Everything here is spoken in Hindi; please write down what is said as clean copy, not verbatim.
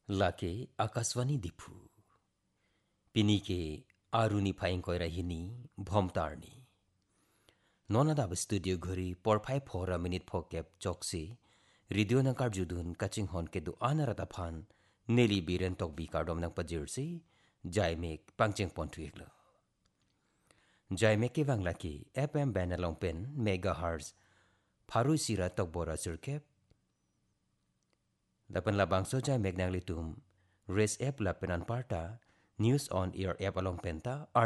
लाके आकाशवाणी दिफु पिनी के आरुनी फाइं कोई रहिनी भोमतारनी नोना दाब स्टूडियो घुरी पोरफाई फोरा मिनिट फोकेप चौकसी रेडियो नकार जुदुन कचिंग हॉन के दो आना रताफान नेली बीरन तोक बी कार्डोम नक पजिरसी जायमेक पंचेंग पोंटुएगलो जायमेक के वांगला की एफएम बैनलों पेन मेगाहर्ट्ज फारू सिरा तोक बोरा सिरकेप Dapan labang so jay megnang litum, raise ep lapenan parta, news on air ep along penta,